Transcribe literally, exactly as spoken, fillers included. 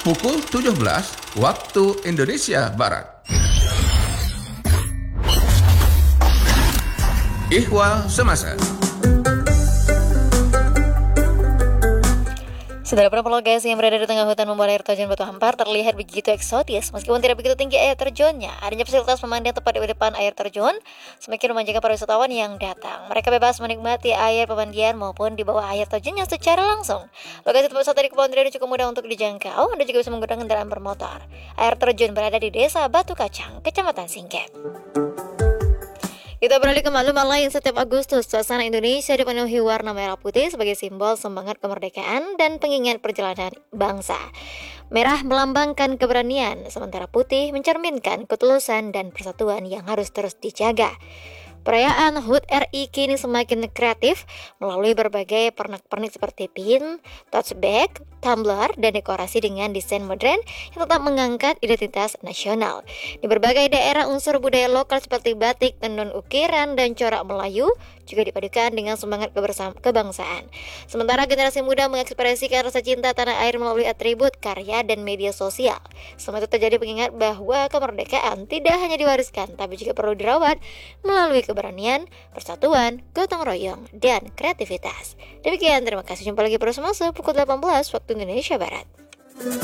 pukul tujuh belas waktu Indonesia Barat. Ihwal Semasa. Saudara, pulau lokasi yang berada di tengah hutan membuat air terjun Batu Hampar terlihat begitu eksotis. Meskipun tidak begitu tinggi air terjunnya, adanya fasilitas pemandian tepat di depan air terjun semakin memanjakan para wisatawan yang datang. Mereka bebas menikmati air pemandian maupun di bawah air terjunnya secara langsung. Lokasi tempat wisata di Kepulauan Riau cukup mudah untuk dijangkau. Anda juga bisa menggunakan kendaraan bermotor. Air terjun berada di Desa Batu Kacang, Kecamatan Singkep. Kita beralih ke maklumat lain. Setiap Agustus, suasana Indonesia dipenuhi warna merah putih sebagai simbol semangat kemerdekaan dan pengingat perjalanan bangsa. Merah melambangkan keberanian, sementara putih mencerminkan ketulusan dan persatuan yang harus terus dijaga. Perayaan H U T R I kini semakin kreatif melalui berbagai pernak-pernik seperti pin, tote bag, tumbler, dan dekorasi dengan desain modern yang tetap mengangkat identitas nasional. Di berbagai daerah, unsur budaya lokal seperti batik, tenun ukiran, dan corak Melayu juga dipadukan dengan semangat kebangsaan. Sementara generasi muda mengekspresikan rasa cinta tanah air melalui atribut karya dan media sosial. Semua itu terjadi pengingat bahwa kemerdekaan tidak hanya diwariskan, tapi juga perlu dirawat melalui keberanian, persatuan, gotong royong, dan kreativitas. Demikian, terima kasih. Jumpa lagi pada Semasa pukul delapan belas waktu Indonesia Barat.